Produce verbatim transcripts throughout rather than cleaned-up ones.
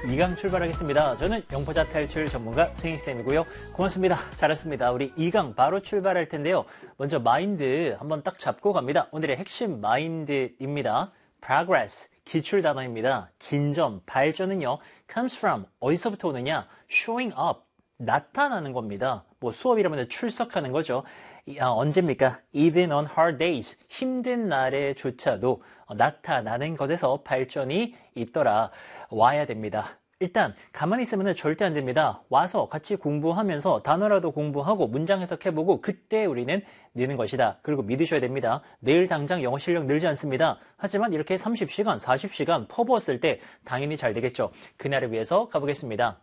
이 강 출발하겠습니다. 저는 영포자 탈출 전문가 승익쌤이고요. 고맙습니다. 잘했습니다. 우리 이 강 바로 출발할 텐데요. 먼저 마인드 한번 딱 잡고 갑니다. 오늘의 핵심 마인드입니다. progress, 기출 단어입니다. 진전, 발전은요. comes from, 어디서부터 오느냐? showing up, 나타나는 겁니다. 뭐 수업이라면 출석하는 거죠. 아, 언제입니까? Even on hard days, 힘든 날에조차도 나타나는 것에서 발전이 있더라. 와야 됩니다. 일단 가만히 있으면 절대 안 됩니다. 와서 같이 공부하면서 단어라도 공부하고 문장 해석해보고 그때 우리는 느는 것이다. 그리고 믿으셔야 됩니다. 내일 당장 영어 실력 늘지 않습니다. 하지만 이렇게 삼십 시간, 사십 시간 퍼부었을 때 당연히 잘 되겠죠. 그날을 위해서 가보겠습니다.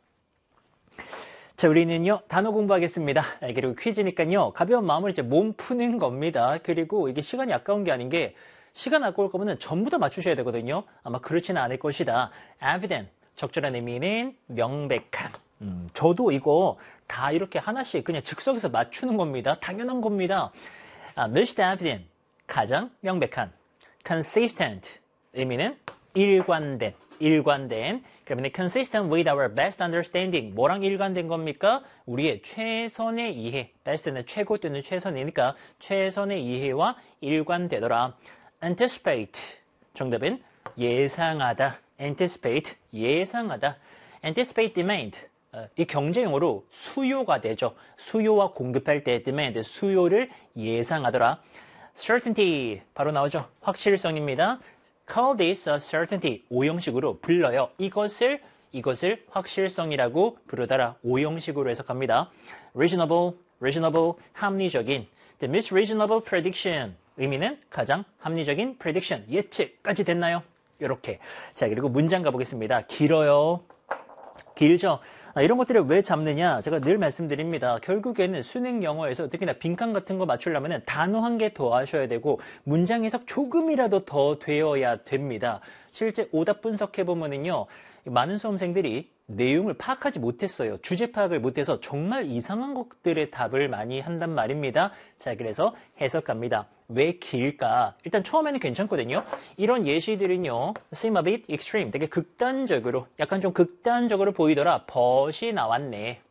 자, 우리는요, 단어 공부하겠습니다. 그리고 퀴즈니까요, 가벼운 마음으로 이제 몸 푸는 겁니다. 그리고 이게 시간이 아까운 게 아닌 게, 시간 아까울 거면 전부 다 맞추셔야 되거든요. 아마 그렇지는 않을 것이다. evident, 적절한 의미는 명백한. 음, 저도 이거 다 이렇게 하나씩 그냥 즉석에서 맞추는 겁니다. 당연한 겁니다. 아, most evident, 가장 명백한. consistent, 의미는 일관된, 일관된. 그러면 consistent with our best understanding. 뭐랑 일관된 겁니까? 우리의 최선의 이해. best는 최고 또는 최선이니까 최선의 이해와 일관되더라. anticipate. 정답은 예상하다. anticipate. 예상하다. anticipate demand. 이 경제용어로 수요가 되죠. 수요와 공급할 때 demand, 수요를 예상하더라. certainty. 바로 나오죠. 확실성입니다. Call this a certainty. 오형식으로 불러요. 이것을 이것을 확실성이라고 부르더라. 오형식으로 해석합니다. reasonable, reasonable, 합리적인. The most reasonable prediction. 의미는 가장 합리적인 prediction. 예측까지 됐나요? 이렇게. 자, 그리고 문장 가보겠습니다. 길어요. 길죠? 아, 이런 것들을 왜 잡느냐? 제가 늘 말씀드립니다. 결국에는 수능 영어에서 특히나 빈칸 같은 거 맞추려면 단어 한 개 더 하셔야 되고 문장 해석 조금이라도 더 되어야 됩니다. 실제 오답 분석해보면은요. 많은 수험생들이 내용을 파악하지 못했어요. 주제 파악을 못해서 정말 이상한 것들의 답을 많이 한단 말입니다. 자, 그래서 해석합니다. 왜 길까? 일단 처음에는 괜찮거든요. 이런 예시들은요. seem a bit extreme. 되게 극단적으로, 약간 좀 극단적으로 보이더라. but이 나왔네.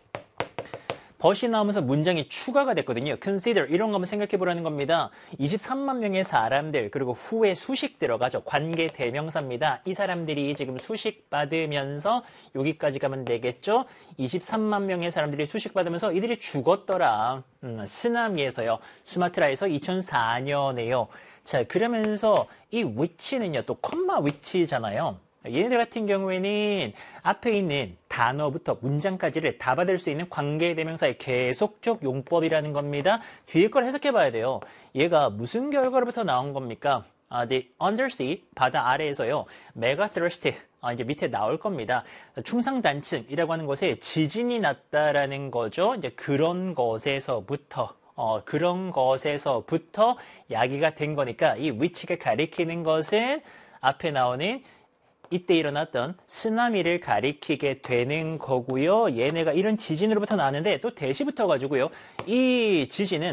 but이 나오면서 문장이 추가가 됐거든요. consider 이런 거 한번 생각해 보라는 겁니다. 이십삼만 명의 사람들 그리고 후에 수식 들어가죠. 관계 대명사입니다. 이 사람들이 지금 수식 받으면서 여기까지 가면 되겠죠. 이십삼만 명의 사람들이 수식 받으면서 이들이 죽었더라. 음, 쓰나미에서요. 수마트라에서 이천사 년에요. 자, 그러면서 이 which는요. 또 콤마 which잖아요. 얘네들 같은 경우에는 앞에 있는 단어부터 문장까지를 다 받을 수 있는 관계대명사의 계속적 용법이라는 겁니다. 뒤에 걸 해석해 봐야 돼요. 얘가 무슨 결과로부터 나온 겁니까? 아, the undersea, 바다 아래에서요. mega thrust, 아, 이제 밑에 나올 겁니다. 충상단층이라고 하는 것에 지진이 났다라는 거죠. 이제 그런 것에서부터. 어, 그런 것에서부터 야기가 된 거니까 이 which가 가리키는 것은 앞에 나오는 이때 일어났던 쓰나미를 가리키게 되는 거고요. 얘네가 이런 지진으로부터 나왔는데 또 대시 붙어가지고요. 이 지진은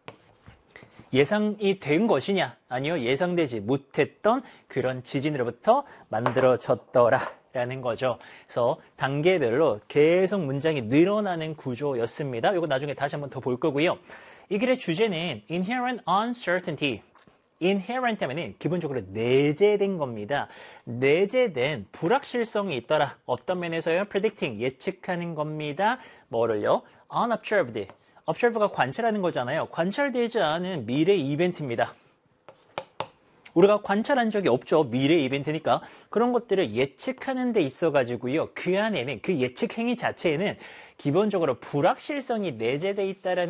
예상이 된 것이냐? 아니요. 예상되지 못했던 그런 지진으로부터 만들어졌더라 라는 거죠. 그래서 단계별로 계속 문장이 늘어나는 구조였습니다. 이거 나중에 다시 한번 더 볼 거고요. 이 글의 주제는 inherent uncertainty. inherent 하면은 기본적으로 내재된 겁니다. 내재된 불확실성이 있더라. 어떤 면에서요? predicting, 예측하는 겁니다. 뭐를요? unobserved. observe가 관찰하는 거잖아요. 관찰되지 않은 미래 이벤트입니다. 우리가 관찰한 적이 없죠. 미래 이벤트니까. 그런 것들을 예측하는 데 있어가지고요. 그 안에는, 그 예측 행위 자체에는 기본적으로 불확실성이 내재되어 있다라는